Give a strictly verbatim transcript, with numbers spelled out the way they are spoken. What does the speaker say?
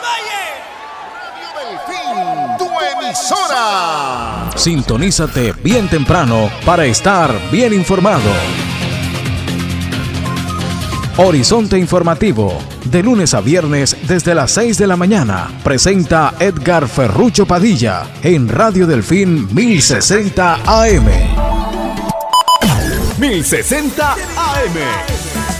Delfín, tu emisora. Sintonízate bien temprano para estar bien informado. Horizonte Informativo, de lunes a viernes desde las seis de la mañana, presenta Edgar Ferrucho Padilla en Radio Delfín mil sesenta A M. mil sesenta A M.